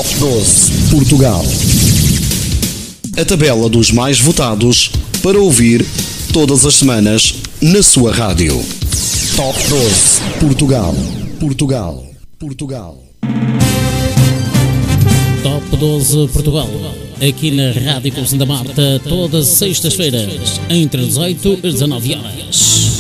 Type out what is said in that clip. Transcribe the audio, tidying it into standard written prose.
Top 12 Portugal. A tabela dos mais votados para ouvir todas as semanas na sua rádio. Top 12 Portugal. Portugal. Portugal. Top 12 Portugal. Aqui na Rádio Cruz da Marta, todas as sextas-feiras, entre 18 e 19 horas.